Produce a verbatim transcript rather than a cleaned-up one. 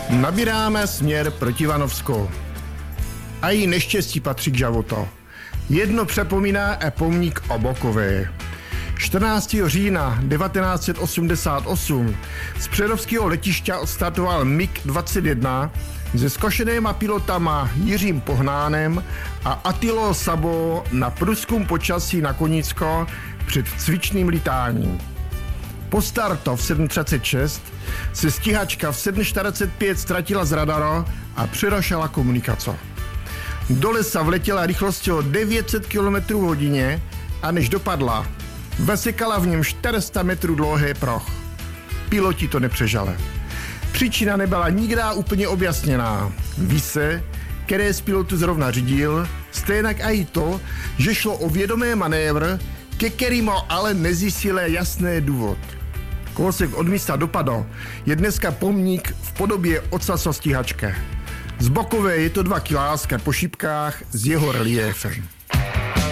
Nabíráme směr proti Vanovsku. A jí neštěstí patří k žavoto. Jedno přepomíná e pomník Obokovi. čtrnáctého října devatenáct set osmdesát osm z přerovského letiště odstartoval mig dvacet jedna se zkušenýma pilotama Jiřím Pohnánem a Attilou Sabo na prudkém počasí na Konicko před cvičným lítáním. Po startu v sedm třicet šest se stíhačka v sedm čtyřicet pět ztratila z radaru a přerušila komunikace. Do lesa vletěla rychlostí o devět set kilometrů hodině a než dopadla, vesekala v něm čtyři sta metrů dlouhý proch. Piloti to nepřežali. Příčina nebyla nikdy úplně objasněná. Ví se, který z pilotů zrovna řídil, stejnak i to, že šlo o vědomý manévr, ke kterému ale nezjistili jasný důvod. Kousek od místa dopadu je dneska pomník v podobě ocasostíhačky. Z Bokové je to dva kiláska po šipkách s jeho reliéfem.